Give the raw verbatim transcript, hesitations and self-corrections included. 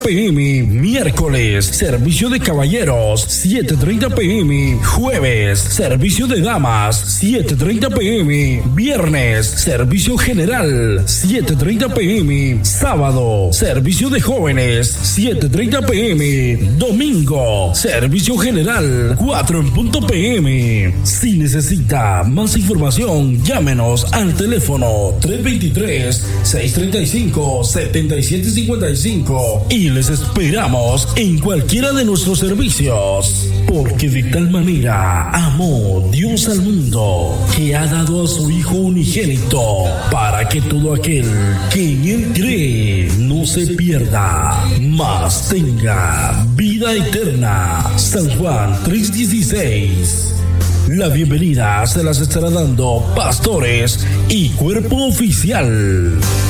P M, miércoles, servicio de caballeros, siete treinta p m, jueves, servicio de damas, siete treinta p m, viernes, servicio general, siete treinta p m, sábado, servicio de jóvenes, siete treinta p m, domingo, servicio general, cuatro en punto p m. Si necesita más información, llámenos al teléfono tres dos tres, seis tres cinco, siete siete cinco cinco y les esperamos en cualquiera de nuestros servicios, porque de tal manera amó Dios al mundo que ha dado a su Hijo unigénito para que todo aquel que en él cree no se pierda, mas tenga vida eterna. San Juan tres dieciséis. La bienvenida se las estará dando pastores y cuerpo oficial.